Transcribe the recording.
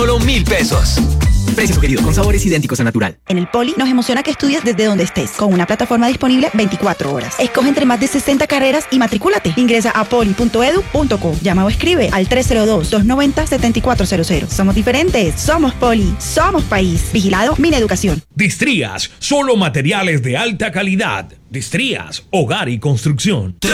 Solo 1,000 pesos. Precio sugerido con sabores idénticos a natural. En el Poli nos emociona que estudies desde donde estés, con una plataforma disponible 24 horas. Escoge entre más de 60 carreras y matricúlate. Ingresa a poli.edu.co. Llama o escribe al 302-290-7400. Somos diferentes, somos Poli, somos país. Vigilado Mineducación. Distrías, solo materiales de alta calidad. Distrías, hogar y construcción.